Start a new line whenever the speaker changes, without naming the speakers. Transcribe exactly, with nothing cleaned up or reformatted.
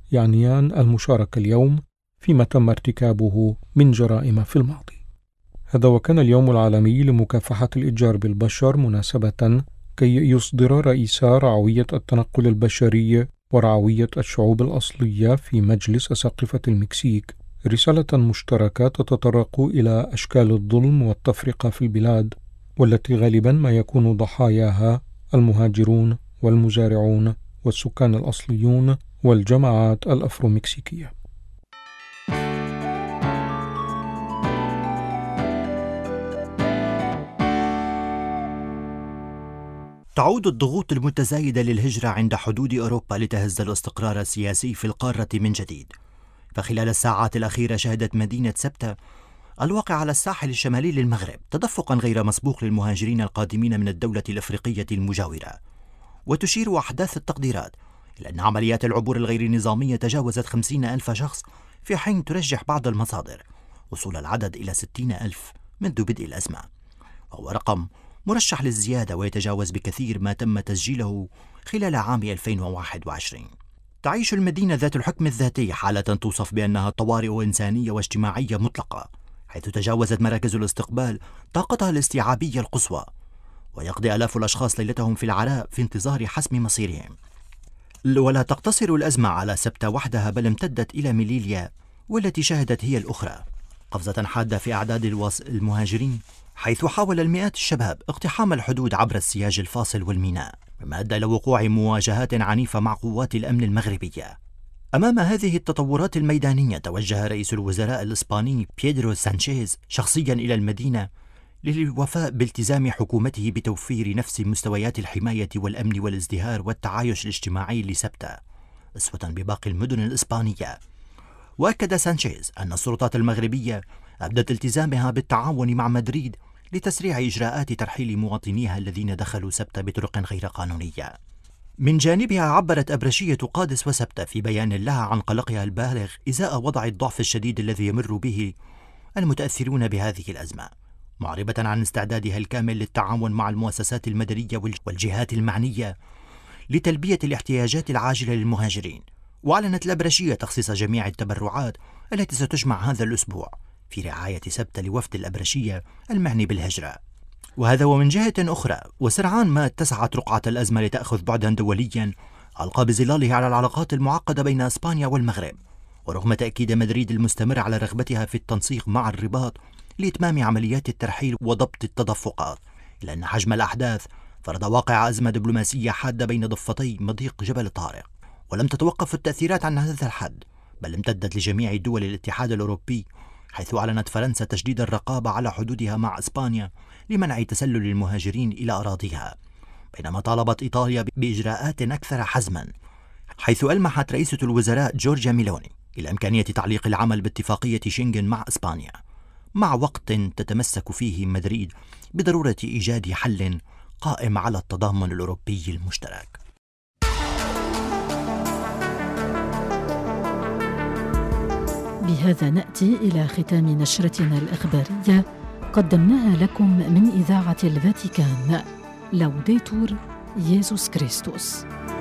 يعنيان المشاركة اليوم فيما تم ارتكابه من جرائم في الماضي. هذا وكان اليوم العالمي لمكافحة الإتجار بالبشر مناسبة كي يصدر رئيسا رعوية التنقل البشري ورعوية الشعوب الأصلية في مجلس أساقفة المكسيك رسالة مشتركة تتطرق إلى أشكال الظلم والتفرقة في البلاد، والتي غالبا ما يكون ضحاياها المهاجرون والمزارعون والسكان الأصليون والجماعات الأفرو-مكسيكية.
تعود الضغوط المتزايدة للهجرة عند حدود أوروبا لتهز الاستقرار السياسي في القارة من جديد. فخلال الساعات الأخيرة شهدت مدينة سبتة الواقع على الساحل الشمالي للمغرب تدفقا غير مسبوق للمهاجرين القادمين من الدولة الأفريقية المجاورة. وتشير أحداث التقديرات إلى أن عمليات العبور الغير نظامية تجاوزت خمسين ألف شخص، في حين ترجح بعض المصادر وصول العدد إلى ستين ألف منذ بدء الأزمة، وهو رقم مرشح للزيادة ويتجاوز بكثير ما تم تسجيله خلال عام ألفين وواحد وعشرين. تعيش المدينة ذات الحكم الذاتي حالة توصف بأنها طوارئ إنسانية واجتماعية مطلقة، حيث تجاوزت مراكز الاستقبال طاقتها الاستيعابية القصوى، ويقضي آلاف الأشخاص ليلتهم في العراء في انتظار حسم مصيرهم. ولا تقتصر الأزمة على سبتة وحدها، بل امتدت إلى ميليليا، والتي شهدت هي الأخرى قفزة حادة في أعداد المهاجرين، حيث حاول المئات الشباب اقتحام الحدود عبر السياج الفاصل والميناء، مما أدى إلى وقوع مواجهات عنيفة مع قوات الأمن المغربية. أمام هذه التطورات الميدانية توجه رئيس الوزراء الإسباني بيدرو سانشيز شخصيا إلى المدينة للوفاء بالتزام حكومته بتوفير نفس مستويات الحماية والأمن والازدهار والتعايش الاجتماعي لسبتة أسوة بباقي المدن الإسبانية. وأكد سانشيز أن السلطات المغربية أبدت التزامها بالتعاون مع مدريد لتسريع إجراءات ترحيل مواطنيها الذين دخلوا سبتة بطرق غير قانونية. من جانبها عبرت أبرشية قادس وسبتة في بيان لها عن قلقها البالغ إزاء وضع الضعف الشديد الذي يمر به المتأثرون بهذه الأزمة، معربة عن استعدادها الكامل للتعاون مع المؤسسات المدنية والجهات المعنية لتلبية الاحتياجات العاجلة للمهاجرين. وأعلنت الأبرشية تخصيص جميع التبرعات التي ستجمع هذا الأسبوع في رعاية سبتة لوفد الأبرشية المعني بالهجرة. وهذا ومن جهة أخرى، وسرعان ما اتسعت رقعة الأزمة لتأخذ بعدا دوليا ألقى بظلاله على العلاقات المعقدة بين إسبانيا والمغرب، ورغم تأكيد مدريد المستمر على رغبتها في التنسيق مع الرباط لإتمام عمليات الترحيل وضبط التدفقات، إلا أن حجم الأحداث فرض واقع أزمة دبلوماسية حادة بين ضفتي مضيق جبل طارق. ولم تتوقف التأثيرات عن هذا الحد، بل امتدت لجميع دول الاتحاد الأوروبي، حيث أعلنت فرنسا تشديد الرقابة على حدودها مع إسبانيا لمنع تسلل المهاجرين إلى أراضيها، بينما طالبت إيطاليا بإجراءات أكثر حزما، حيث ألمحت رئيسة الوزراء جورجيا ميلوني إلى إمكانية تعليق العمل باتفاقية شنغن مع إسبانيا، مع وقت تتمسك فيه مدريد بضرورة إيجاد حل قائم على التضامن الأوروبي المشترك.
بهذا نأتي إلى ختام نشرتنا الإخبارية، قدمناها لكم من إذاعة الفاتيكان. لوديتور يسوع كريستوس.